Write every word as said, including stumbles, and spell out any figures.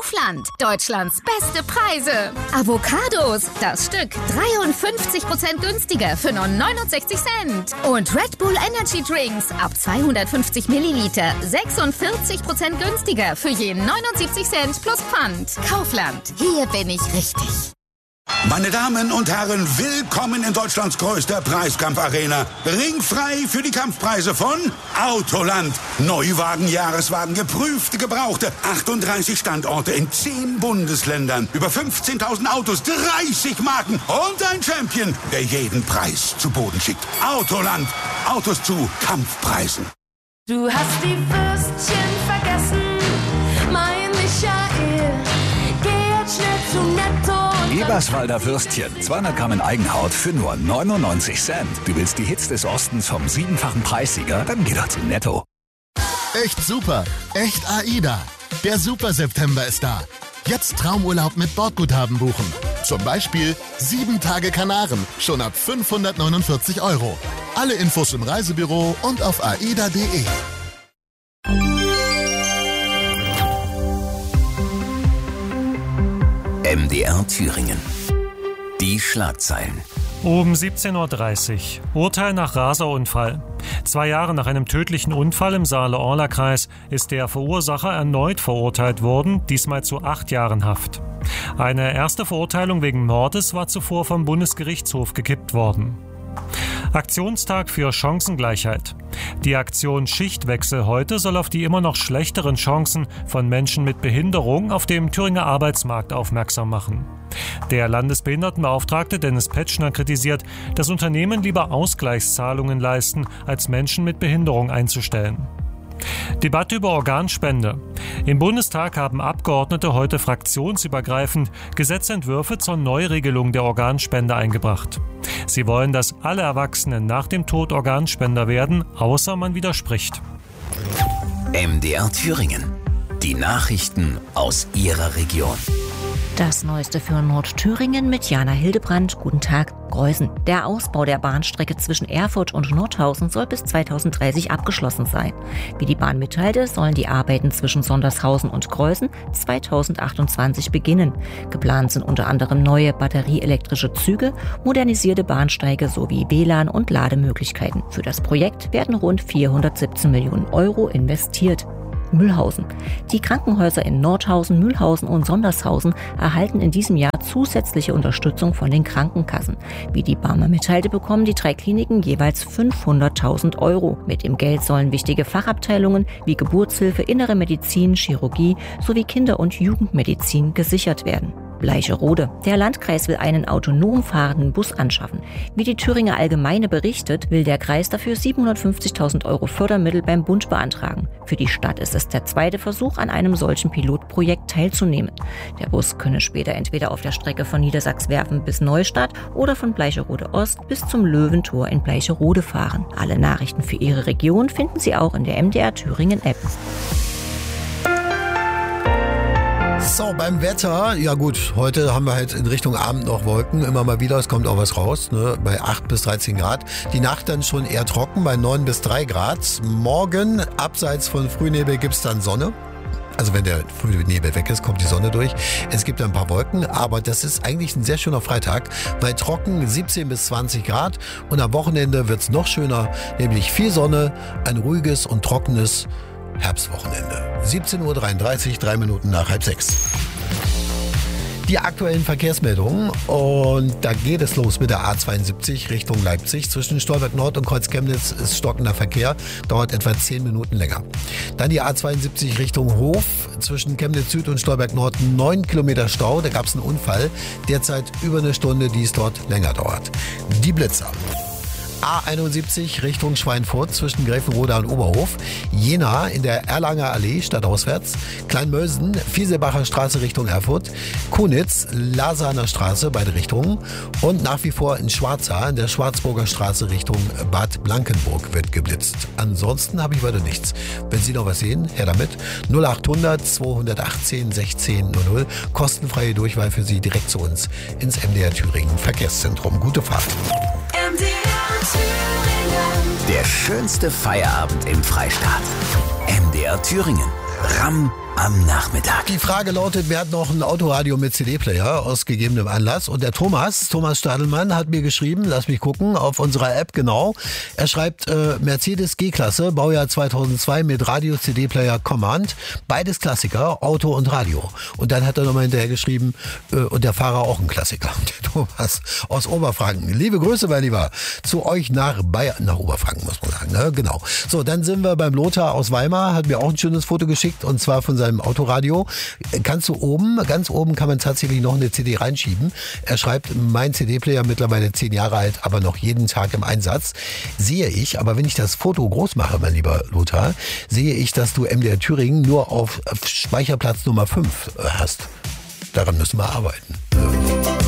Kaufland. Deutschlands beste Preise. Avocados, das Stück dreiundfünfzig Prozent günstiger für nur neunundsechzig Cent. Und Red Bull Energy Drinks ab zweihundertfünfzig Milliliter sechsundvierzig Prozent günstiger für je neunundsiebzig Cent plus Pfand. Kaufland, hier bin ich richtig. Meine Damen und Herren, willkommen in Deutschlands größter Preiskampfarena. Ringfrei für die Kampfpreise von Autoland. Neuwagen, Jahreswagen, geprüfte, gebrauchte. achtunddreißig Standorte in zehn Bundesländern. Über fünfzehntausend Autos, dreißig Marken und ein Champion, der jeden Preis zu Boden schickt. Autoland. Autos zu Kampfpreisen. Du hast die Würstchen vergessen, mein Michael. Geh jetzt schnell zu Netto. Eberswalder Würstchen, zweihundert Gramm in Eigenhaut für nur neunundneunzig Cent. Du willst die Hits des Ostens vom siebenfachen Preissieger? Dann geh doch zu Netto. Echt super, echt AIDA. Der Super-September ist da. Jetzt Traumurlaub mit Bordguthaben buchen. Zum Beispiel sieben Tage Kanaren, schon ab fünfhundertneunundvierzig Euro. Alle Infos im Reisebüro und auf aida punkt de. M D R Thüringen. Die Schlagzeilen. Um siebzehn Uhr dreißig. Urteil nach Raserunfall. Zwei Jahre nach einem tödlichen Unfall im Saale-Orla-Kreis ist der Verursacher erneut verurteilt worden, diesmal zu acht Jahren Haft. Eine erste Verurteilung wegen Mordes war zuvor vom Bundesgerichtshof gekippt worden. Aktionstag für Chancengleichheit. Die Aktion Schichtwechsel heute soll auf die immer noch schlechteren Chancen von Menschen mit Behinderung auf dem Thüringer Arbeitsmarkt aufmerksam machen. Der Landesbehindertenbeauftragte Dennis Petschner kritisiert, dass Unternehmen lieber Ausgleichszahlungen leisten, als Menschen mit Behinderung einzustellen. Debatte über Organspende. Im Bundestag haben Abgeordnete heute fraktionsübergreifend Gesetzentwürfe zur Neuregelung der Organspende eingebracht. Sie wollen, dass alle Erwachsenen nach dem Tod Organspender werden, außer man widerspricht. M D R Thüringen. Die Nachrichten aus Ihrer Region. Das Neueste für Nordthüringen mit Jana Hildebrandt. Guten Tag. Greußen. Der Ausbau der Bahnstrecke zwischen Erfurt und Nordhausen soll bis zweitausenddreißig abgeschlossen sein. Wie die Bahn mitteilte, sollen die Arbeiten zwischen Sondershausen und Greußen zweitausendachtundzwanzig beginnen. Geplant sind unter anderem neue batterieelektrische Züge, modernisierte Bahnsteige sowie W L A N und Lademöglichkeiten. Für das Projekt werden rund vierhundertsiebzehn Millionen Euro investiert. Mühlhausen. Die Krankenhäuser in Nordhausen, Mühlhausen und Sondershausen erhalten in diesem Jahr zusätzliche Unterstützung von den Krankenkassen. Wie die Barmer mitteilte, bekommen die drei Kliniken jeweils fünfhunderttausend Euro. Mit dem Geld sollen wichtige Fachabteilungen wie Geburtshilfe, Innere Medizin, Chirurgie sowie Kinder- und Jugendmedizin gesichert werden. Bleicherode. Der Landkreis will einen autonom fahrenden Bus anschaffen. Wie die Thüringer Allgemeine berichtet, will der Kreis dafür siebenhundertfünfzigtausend Euro Fördermittel beim Bund beantragen. Für die Stadt ist es der zweite Versuch, an einem solchen Pilotprojekt teilzunehmen. Der Bus könne später entweder auf der Strecke von Niedersachswerfen bis Neustadt oder von Bleicherode Ost bis zum Löwentor in Bleicherode fahren. Alle Nachrichten für Ihre Region finden Sie auch in der M D R Thüringen App. So, beim Wetter, ja gut, heute haben wir halt in Richtung Abend noch Wolken, immer mal wieder, es kommt auch was raus, ne, bei acht bis dreizehn Grad. Die Nacht dann schon eher trocken, bei neun bis drei Grad. Morgen, abseits von Frühnebel, gibt's dann Sonne. Also wenn der Frühnebel weg ist, kommt die Sonne durch. Es gibt ein paar Wolken, aber das ist eigentlich ein sehr schöner Freitag, weil trocken siebzehn bis zwanzig Grad und am Wochenende wird's noch schöner, nämlich viel Sonne, ein ruhiges und trockenes Herbstwochenende. siebzehn Uhr dreiunddreißig, drei Minuten nach halb sechs. Die aktuellen Verkehrsmeldungen und da geht es los mit der A zweiundsiebzig Richtung Leipzig. Zwischen Stolberg Nord und Kreuz-Chemnitz ist stockender Verkehr, dauert etwa zehn Minuten länger. Dann die A zweiundsiebzig Richtung Hof, zwischen Chemnitz Süd und Stolberg Nord neun Kilometer Stau, da gab es einen Unfall, derzeit über eine Stunde, die es dort länger dauert. Die Blitzer. A einundsiebzig Richtung Schweinfurt zwischen Gräfenroda und Oberhof, Jena in der Erlanger Allee stadtauswärts, Kleinmölsen, Vieselbacher Straße Richtung Erfurt, Kunitz, Lasaner Straße, beide Richtungen und nach wie vor in Schwarza in der Schwarzburger Straße Richtung Bad Blankenburg wird geblitzt. Ansonsten habe ich weiter nichts. Wenn Sie noch was sehen, her damit. null achthundert zweihundertachtzehn sechzehn null null, kostenfreie Durchwahl für Sie direkt zu uns ins M D R Thüringen Verkehrszentrum. Gute Fahrt. M D R Thüringen. Der schönste Feierabend im Freistaat. M D R Thüringen. Ramm am Nachmittag. Die Frage lautet, wer hat noch ein Autoradio mit C D-Player aus gegebenem Anlass? Und der Thomas, Thomas Stadelmann, hat mir geschrieben, lass mich gucken, auf unserer App genau. Er schreibt, äh, Mercedes G-Klasse, Baujahr zweitausendzwei mit Radio-C D-Player Command. Beides Klassiker, Auto und Radio. Und dann hat er nochmal hinterher geschrieben, äh, und der Fahrer auch ein Klassiker. Der Thomas aus Oberfranken. Liebe Grüße, mein Lieber, zu euch nach Bayern, nach Oberfranken muss man sagen, ne? Genau. So, dann sind wir beim Lothar aus Weimar, hat mir auch ein schönes Foto geschickt, und zwar von seinem Autoradio. Kannst du oben, ganz oben kann man tatsächlich noch eine C D reinschieben. Er schreibt, mein C D-Player mittlerweile zehn Jahre alt, aber noch jeden Tag im Einsatz. Sehe ich, aber wenn ich das Foto groß mache, mein lieber Lothar, sehe ich, dass du M D R Thüringen nur auf Speicherplatz Nummer fünf hast. Daran müssen wir arbeiten.